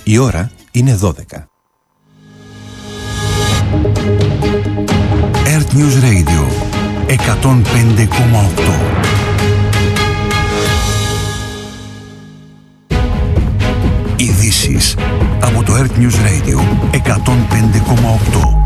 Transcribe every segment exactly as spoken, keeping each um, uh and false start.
Η ώρα είναι δώδεκα. Earth News Radio εκατόν πέντε κόμμα οκτώ. Ειδήσεις από το Earth News Radio εκατόν πέντε κόμμα οκτώ.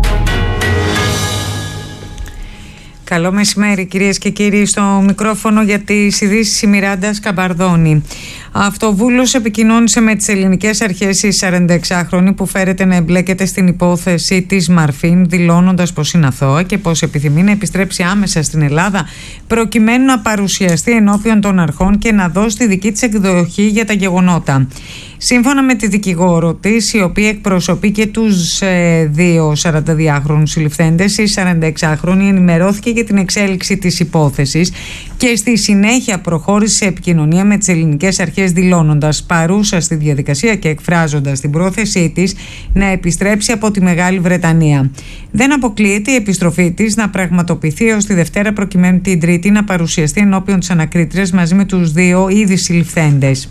Καλό μεσημέρι κυρίες και κύριοι, στο μικρόφωνο για τις ειδήσεις η Μιράντα Σκαμπαρδόνη. Αυτοβούλος επικοινώνησε με τις ελληνικές αρχές η σαρανταεξάχρονη που φέρεται να εμπλέκεται στην υπόθεση της Μαρφίν, δηλώνοντας πως είναι αθώα και πως επιθυμεί να επιστρέψει άμεσα στην Ελλάδα προκειμένου να παρουσιαστεί ενώπιον των αρχών και να δώσει τη δική της εκδοχή για τα γεγονότα. Σύμφωνα με τη δικηγόρο της, η οποία εκπροσωπεί και τους ε, δύο σαρανταδυάχρονους συλληφθέντες, η σαρανταεξάχρονη ενημερώθηκε για την εξέλιξη της υπόθεσης και στη συνέχεια προχώρησε σε επικοινωνία με τις ελληνικές αρχές, δηλώνοντας παρούσα στη διαδικασία και εκφράζοντας την πρόθεσή της να επιστρέψει από τη Μεγάλη Βρετανία. Δεν αποκλείεται η επιστροφή της να πραγματοποιηθεί ως τη Δευτέρα, προκειμένου την Τρίτη να παρουσιαστεί ενώπιον της ανακρίτριας μαζί με τους δύο ήδη συλληφθέντες.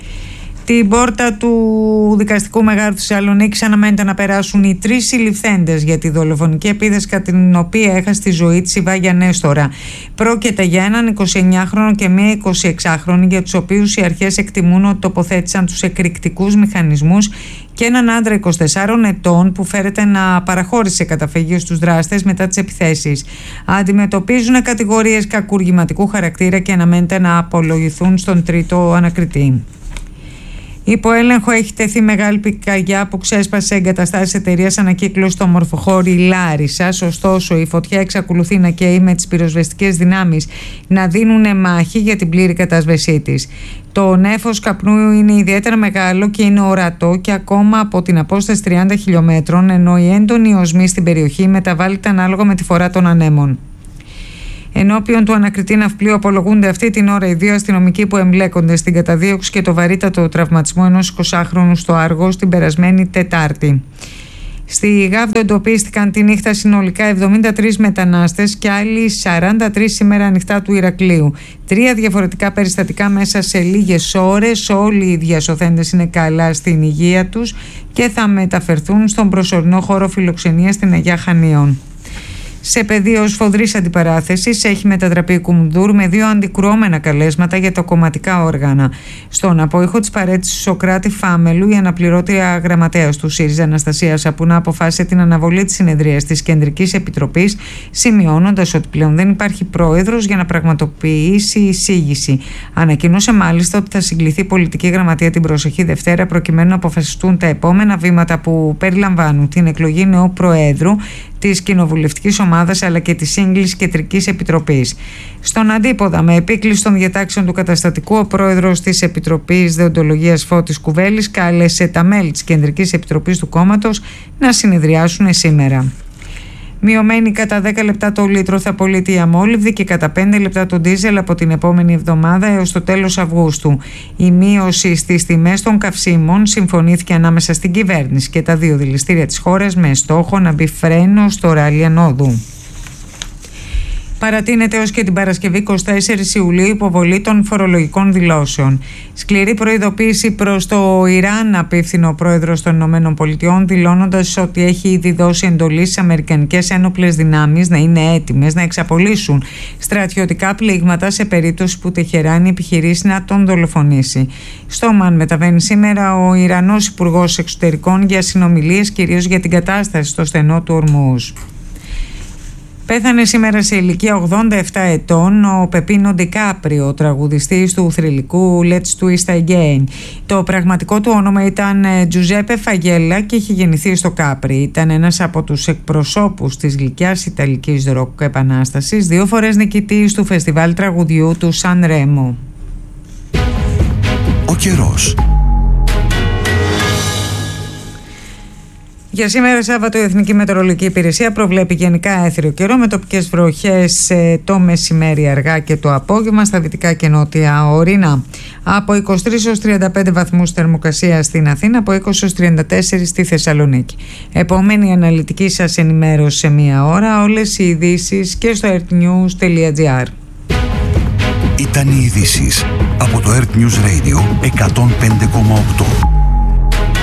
Την πόρτα του δικαστικού μεγάρου της Θεσσαλονίκης αναμένεται να περάσουν οι τρεις συλληφθέντες για τη δολοφονική επίθεση κατά την οποία έχασε τη ζωή της η Βάγια Νέστορα. Πρόκειται για έναν εικοσιεννιάχρονο και μία εικοσιεξάχρονη, για τους οποίους οι αρχές εκτιμούν ότι τοποθέτησαν τους εκρηκτικούς μηχανισμούς, και έναν άντρα είκοσι τεσσάρων ετών που φέρεται να παραχώρησε καταφύγιο στους δράστες μετά τις επιθέσεις. Αντιμετωπίζουν κατηγορίες κακουργηματικού χαρακτήρα και αναμένεται να απολογηθούν στον τρίτο ανακριτή. Υπό έλεγχο έχει τεθεί μεγάλη πυρκαγιά που ξέσπασε εγκαταστάσεις εταιρείας ανακύκλωσης στο Μορφοχώρι Λάρισσας. Ωστόσο, η φωτιά εξακολουθεί να καίει, με τις πυροσβεστικές δυνάμεις να δίνουν μάχη για την πλήρη κατάσβεσή της. Το νέφος καπνού είναι ιδιαίτερα μεγάλο και είναι ορατό και ακόμα από την απόσταση τριάντα χιλιόμετρων, ενώ η έντονη οσμή στην περιοχή μεταβάλλεται ανάλογα με τη φορά των ανέμων. Ενώπιον του ανακριτή ναυπλίου απολογούνται αυτή την ώρα οι δύο αστυνομικοί που εμπλέκονται στην καταδίωξη και το βαρύτατο τραυματισμό ενός εικοσάχρονου στο Άργος την περασμένη Τετάρτη. Στη Γάβδο εντοπίστηκαν τη νύχτα συνολικά εβδομήντα τρεις μετανάστες και άλλοι σαράντα τρεις σήμερα ανοιχτά του Ηρακλείου. Τρία διαφορετικά περιστατικά μέσα σε λίγες ώρες. Όλοι οι διασωθέντες είναι καλά στην υγεία τους και θα μεταφερθούν στον προσωρινό χώρο φιλοξενίας στην Αγιά Χανίων. Σε πεδίο σφοδρής αντιπαράθεσης έχει μετατραπεί η Κουμουνδούρ με δύο αντικρουόμενα καλέσματα για τα κομματικά όργανα. Στον απόϊχο της παρέτησης του Σοκράτη Φάμελου, η αναπληρώτρια γραμματέας του ΣΥΡΙΖΑ Αναστασία Σαπούνα αποφάσισε την αναβολή της συνεδρίας της Κεντρικής Επιτροπής, σημειώνοντας ότι πλέον δεν υπάρχει πρόεδρος για να πραγματοποιήσει εισήγηση. Ανακοινούσε μάλιστα ότι θα συγκληθεί η πολιτική γραμματεία την προσεχή Δευτέρα προκειμένου να αποφασιστούν τα επόμενα βήματα που περιλαμβάνουν την εκλογή νέου προέδρου της κοινοβουλευτικής ομάδας αλλά και της σύγκλησης Κεντρικής Επιτροπής. Στον αντίποδα, με επίκληση των διατάξεων του καταστατικού, ο πρόεδρος της Επιτροπής Δεοντολογίας Φώτης Κουβέλης κάλεσε τα μέλη της Κεντρικής Επιτροπής του κόμματος να συνεδριάσουν σήμερα. Μειωμένη κατά δέκα λεπτά το λίτρο θα πωλείται η αμόλυβδη και κατά πέντε λεπτά το ντίζελ από την επόμενη εβδομάδα έως το τέλος Αυγούστου. Η μείωση στις τιμές των καυσίμων συμφωνήθηκε ανάμεσα στην κυβέρνηση και τα δύο δηληστήρια της χώρας με στόχο να μπει φρένο στο ράλι ανόδου. Παρατείνεται έως και την Παρασκευή εικοστή τέταρτη Ιουλίου υποβολή των φορολογικών δηλώσεων. Σκληρή προειδοποίηση προς το Ιράν απίφθινε ο πρόεδρος των ΗΠΑ, δηλώνοντας ότι έχει ήδη δώσει εντολή στις αμερικανικές ένοπλες δυνάμεις να είναι έτοιμες να εξαπολύσουν στρατιωτικά πλήγματα σε περίπτωση που Τεχεράνη επιχειρήσει να τον δολοφονήσει. Στο Ομάν μεταβαίνει σήμερα ο Ιρανός Υπουργός Εξωτερικών για συνομιλίες κυρίως για την κατάσταση στο στενό του Ορμούζ. Πέθανε σήμερα σε ηλικία ογδόντα επτά ετών ο Πεπίνο Ντικάπριο, ο τραγουδιστής του θρυλικού Let's Twist Again. Το πραγματικό του όνομα ήταν Τζουζέπε Φαγέλα και είχε γεννηθεί στο Κάπρι. Ήταν ένας από τους εκπροσώπους της γλυκιάς Ιταλικής ροκ επανάστασης, δύο φορές νικητής του φεστιβάλ τραγουδιού του Σαν Ρέμο. Ο καιρός. Για σήμερα Σάββατο η Εθνική Μετεωρολογική Υπηρεσία προβλέπει γενικά έθριο καιρό με τοπικές βροχές το μεσημέρι αργά και το απόγευμα στα δυτικά και νότια ορεινά. Από είκοσι τρεις έως τριάντα πέντε βαθμούς θερμοκρασία στην Αθήνα, από είκοσι έως τριάντα τέσσερα στη Θεσσαλονίκη. Επόμενη αναλυτική σας ενημέρωση σε μία ώρα, όλες οι ειδήσεις και στο earthnews τελεία gr. Ήταν οι ειδήσεις από το Earth News Radio εκατόν πέντε κόμμα οκτώ.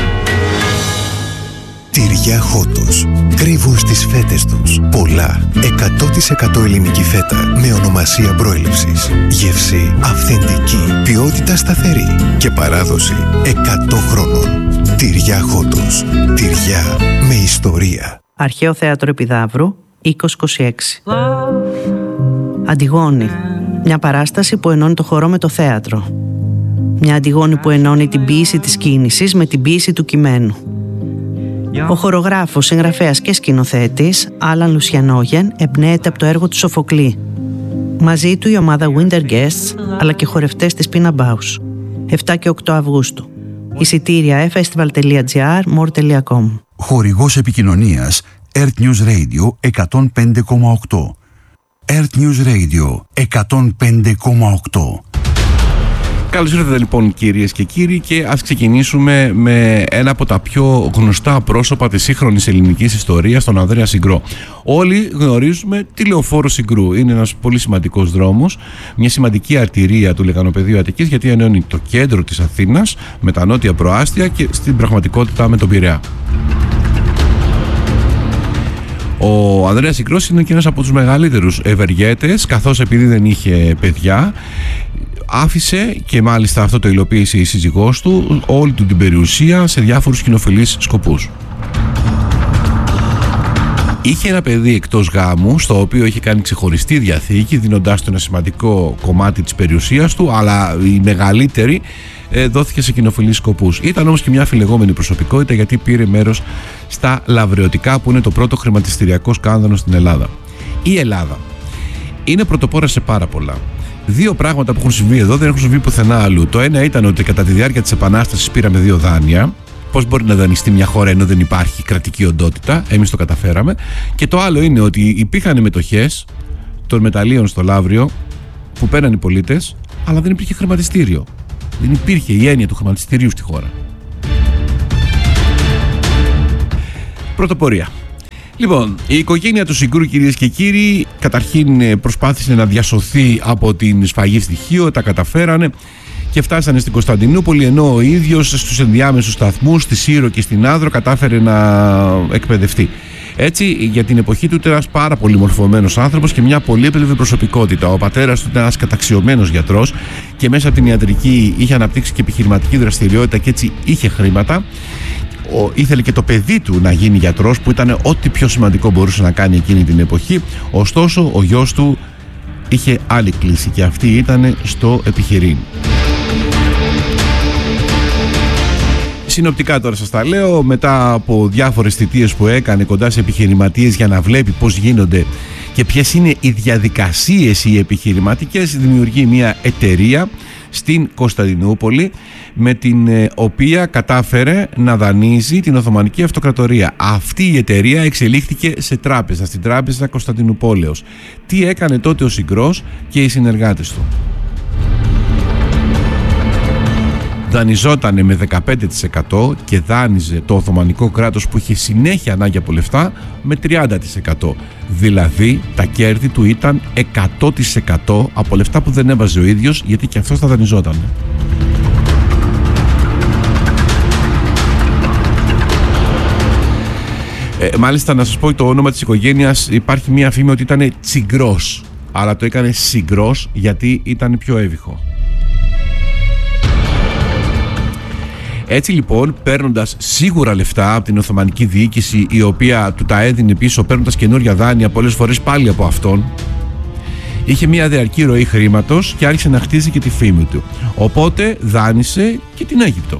Τυριά Χότος. Κρύβουν στις φέτες τους πολλά εκατό τοις εκατό ελληνική φέτα με ονομασία προέλευσης. Γεύση αυθεντική, ποιότητα σταθερή και παράδοση εκατό χρόνων. Τυριά Χότος. Τυριά με ιστορία. Αρχαίο Θέατρο Επιδαύρου, είκοσι είκοσι έξι. Αντιγόνη. Μια παράσταση που ενώνει το χορό με το θέατρο. Μια Αντιγόνη που ενώνει την ποίηση της κίνησης με την ποίηση του κειμένου. Ο χορογράφος, συγγραφέας και σκηνοθέτης Άλαν Λουσιανόγεν εμπνέεται από το έργο του Σοφοκλή. Μαζί του η ομάδα Winter Guests αλλά και χορευτές της Pina Bausch. επτά και οκτώ Αυγούστου. Εισιτήρια e festival τελεία gr, more τελεία com. Χορηγός επικοινωνίας Earth News Radio εκατόν πέντε κόμμα οκτώ. Earth News Radio εκατόν πέντε κόμμα οκτώ. Καλώς ήρθατε λοιπόν κυρίες και κύριοι, και ας ξεκινήσουμε με ένα από τα πιο γνωστά πρόσωπα της σύγχρονης ελληνικής ιστορίας, τον Ανδρέα Συγκρό. Όλοι γνωρίζουμε τη Λεωφόρο Συγκρού. Είναι ένας πολύ σημαντικός δρόμος, μια σημαντική αρτηρία του Λεγανοπεδίου Αττικής, γιατί ενώνει το κέντρο της Αθήνας με τα νότια προάστια και στην πραγματικότητα με τον Πειραιά. Ο Ανδρέας Συγκρός είναι και ένας από τους μεγαλύτερους ευεργέτες, καθώς επειδή δεν είχε παιδιά, άφησε, και μάλιστα αυτό το υλοποίησε η σύζυγός του, όλη του την περιουσία σε διάφορους κοινοφιλείς σκοπούς. Είχε ένα παιδί εκτός γάμου, στο οποίο είχε κάνει ξεχωριστή διαθήκη, δίνοντάς του ένα σημαντικό κομμάτι της περιουσίας του, αλλά η μεγαλύτερη ε, δόθηκε σε κοινοφιλείς σκοπούς. Ήταν όμως και μια αφιλεγόμενη προσωπικότητα, γιατί πήρε μέρος στα λαυρεωτικά, που είναι το πρώτο χρηματιστηριακό σκάνδαλο στην Ελλάδα. Η Ελλάδα είναι πρωτοπόρα σε πάρα πολλά. Δύο πράγματα που έχουν συμβεί εδώ δεν έχουν συμβεί πουθενά αλλού. Το ένα ήταν ότι κατά τη διάρκεια της Επανάστασης πήραμε δύο δάνεια. Πώς μπορεί να δανειστεί μια χώρα ενώ δεν υπάρχει κρατική οντότητα? Εμείς το καταφέραμε. Και το άλλο είναι ότι υπήρχαν μετοχές των μεταλλίων στο Λαύριο που παίρναν οι πολίτες, αλλά δεν υπήρχε χρηματιστήριο. Δεν υπήρχε η έννοια του χρηματιστηρίου στη χώρα. Πρωτοπορία. Λοιπόν, η οικογένεια του Συγκρού, κυρίες και κύριοι, καταρχήν προσπάθησε να διασωθεί από την σφαγή στοιχείο, τα καταφέρανε και φτάσανε στην Κωνσταντινούπολη, ενώ ο ίδιος στους ενδιάμεσους σταθμούς, στη Σύρο και στην Άδρο, κατάφερε να εκπαιδευτεί. Έτσι, για την εποχή του ήταν ένας πάρα πολύ μορφωμένος άνθρωπος και μια πολύεπίπεδη προσωπικότητα. Ο πατέρας του ήταν ένας καταξιωμένος γιατρός και μέσα από την ιατρική είχε αναπτύξει και επιχειρηματική δραστηριότητα και έτσι είχε χρήματα. Ο, ήθελε και το παιδί του να γίνει γιατρός, που ήταν ό,τι πιο σημαντικό μπορούσε να κάνει εκείνη την εποχή. Ωστόσο, ο γιος του είχε άλλη κλίση και αυτή ήταν στο επιχειρήν. Συνοπτικά τώρα σας τα λέω, μετά από διάφορες θητείες που έκανε κοντά σε επιχειρηματίες για να βλέπει πώς γίνονται και ποιες είναι οι διαδικασίες οι επιχειρηματικές, δημιουργεί μια εταιρεία στην Κωνσταντινούπολη, με την οποία κατάφερε να δανείζει την Οθωμανική Αυτοκρατορία. Αυτή η εταιρεία εξελίχθηκε σε τράπεζα, στην Τράπεζα Κωνσταντινουπόλεως. Τι έκανε τότε ο Συγκρός και οι συνεργάτες του? Δανειζότανε με δεκαπέντε τοις εκατό και δάνειζε το Οθωμανικό κράτος, που είχε συνέχεια ανάγκη από λεφτά, με τριάντα τοις εκατό. Δηλαδή τα κέρδη του ήταν εκατό τοις εκατό από λεφτά που δεν έβαζε ο ίδιος, γιατί και αυτός τα δανειζότανε. Ε, μάλιστα να σας πω το όνομα της οικογένειας, υπάρχει μία φήμη ότι ήταν Τσιγκρός, αλλά το έκανε Συγκρός γιατί ήταν πιο εύηχο. Έτσι λοιπόν, παίρνοντας σίγουρα λεφτά από την Οθωμανική διοίκηση, η οποία του τα έδινε πίσω παίρνοντας καινούρια δάνεια, πολλές φορές πάλι από αυτόν, είχε μια διαρκή ροή χρήματος και άρχισε να χτίζει και τη φήμη του. Οπότε δάνεισε και την Αίγυπτο.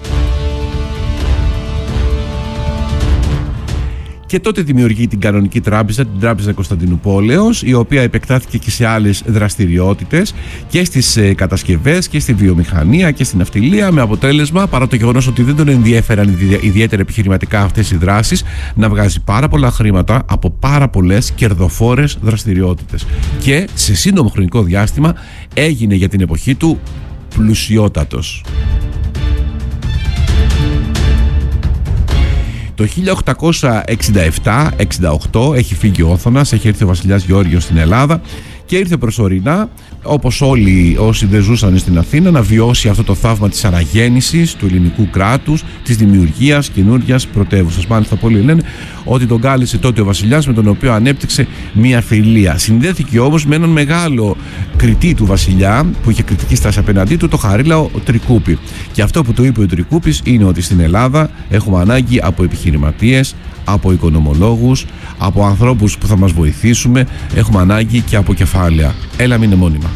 Και τότε δημιουργεί την κανονική τράπεζα, την Τράπεζα Κωνσταντινουπόλεως, η οποία επεκτάθηκε και σε άλλες δραστηριότητες και στις ε, κατασκευές και στη βιομηχανία και στην ναυτιλία, με αποτέλεσμα, παρά το γεγονός ότι δεν τον ενδιέφεραν ιδιαίτερα επιχειρηματικά αυτές οι δράσεις, να βγάζει πάρα πολλά χρήματα από πάρα πολλές κερδοφόρες δραστηριότητες. Και σε σύντομο χρονικό διάστημα έγινε για την εποχή του πλουσιότατος. Το χίλια οκτακόσια εξήντα επτά εξήντα οκτώ έχει φύγει ο Όθωνας, έχει έρθει ο βασιλιάς Γεώργιος στην Ελλάδα και ήρθε προσωρινά, όπως όλοι όσοι δεν ζούσαν στην Αθήνα, να βιώσει αυτό το θαύμα της αναγέννησης του ελληνικού κράτους, της δημιουργίας καινούριας πρωτεύουσας. Μάλιστα, πολλοί λένε ότι τον κάλεσε τότε ο βασιλιάς, με τον οποίο ανέπτυξε μία φιλία. Συνδέθηκε όμως με έναν μεγάλο κριτή του βασιλιά, που είχε κριτική στάση απέναντί του, το Χαρίλαο Τρικούπη. Και αυτό που του είπε ο Τρικούπης είναι ότι στην Ελλάδα έχουμε ανάγκη από επιχειρηματίες, από οικονομολόγους, από ανθρώπους που θα μας βοηθήσουμε, έχουμε ανάγκη και από κεφάλαια. Έλα, μην είναι μόνιμα.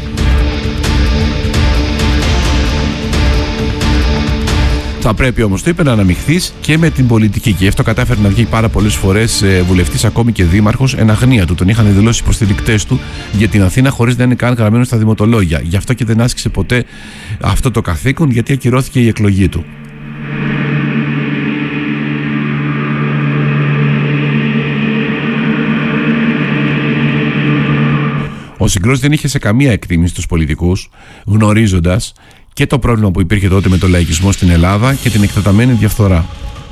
Θα πρέπει όμως, το είπε, να αναμειχθείς και με την πολιτική. Και αυτό κατάφερε να βγει πάρα πολλές φορές βουλευτής, ακόμη και δήμαρχος, εν αγνία του. Τον είχαν δηλώσει υποστηρικτές του για την Αθήνα, χωρίς να είναι καν γραμμένο στα δημοτολόγια. Γι' αυτό και δεν άσκησε ποτέ αυτό το καθήκον, γιατί ακυρώθηκε η εκλογή του. Ο Συγκρός δεν είχε σε καμία εκτίμηση στους πολιτικούς, γνωρίζοντας και το πρόβλημα που υπήρχε τότε με τον λαϊκισμό στην Ελλάδα και την εκτεταμένη διαφθορά.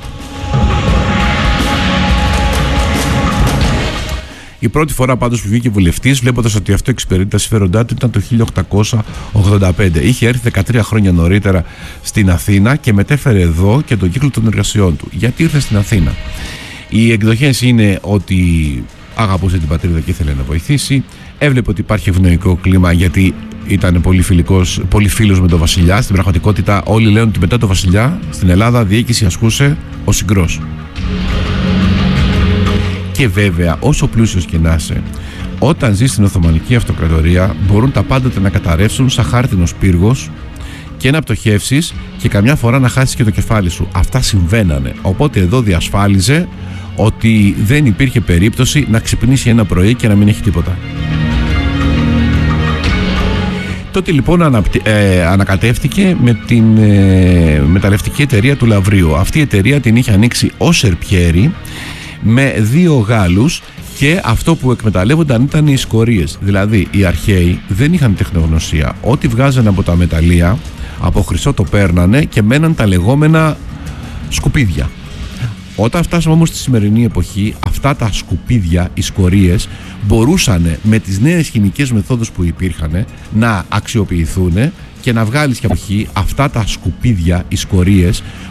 Η πρώτη φορά πάντως που βγήκε βουλευτής, βλέποντας ότι αυτό εξυπηρετεί τα συμφέροντά του, ήταν το χίλια οκτακόσια ογδόντα πέντε. Είχε έρθει δεκατρία χρόνια νωρίτερα στην Αθήνα και μετέφερε εδώ και τον κύκλο των εργασιών του. Γιατί ήρθε στην Αθήνα? Οι εκδοχές είναι ότι αγαπούσε την πατρίδα και ήθελε να βοηθήσει. Έβλεπε ότι υπάρχει ευνοϊκό κλίμα, γιατί ήταν πολύ, φιλικός, πολύ φίλος με τον βασιλιά. Στην πραγματικότητα όλοι λένε ότι μετά τον βασιλιά στην Ελλάδα διοίκηση ασκούσε ο Συγκρός. Και βέβαια, όσο πλούσιος και να είσαι, όταν ζεις στην Οθωμανική Αυτοκρατορία, μπορούν τα πάντα να καταρρεύσουν σαν χάρτινος πύργος και να πτωχεύσεις και καμιά φορά να χάσεις και το κεφάλι σου. Αυτά συμβαίνανε. Οπότε εδώ διασφάλιζε ότι δεν υπήρχε περίπτωση να ξυπνήσει ένα πρωί και να μην έχει τίποτα. Τότε λοιπόν αναπτυ... ε, ανακατεύτηκε με την ε, μεταλλευτική εταιρεία του Λαυρίου. Αυτή η εταιρεία την είχε ανοίξει ο Σερπιέρη με δύο Γάλλους, και αυτό που εκμεταλλεύονταν ήταν οι σκορίες. Δηλαδή οι αρχαίοι δεν είχαν τεχνογνωσία. Ό,τι βγάζανε από τα μεταλλεία, από χρυσό το παίρνανε και μέναν τα λεγόμενα σκουπίδια. Όταν φτάσαμε όμως στη σημερινή εποχή, αυτά τα σκουπίδια, οι σκορίες, μπορούσαν με τις νέες χημικές μεθόδους που υπήρχαν να αξιοποιηθούν και να βγάλεις και από εκεί αυτά τα σκουπίδια, οι σκορίες,